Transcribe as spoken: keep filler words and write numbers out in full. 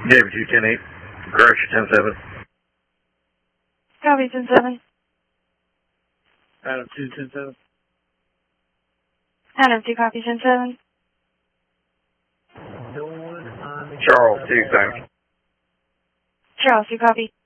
David two ten eight. Garcia ten seven. Copy ten seven. Adam two ten seven. Adam two copy ten seven. Charles two same. Charles two copy.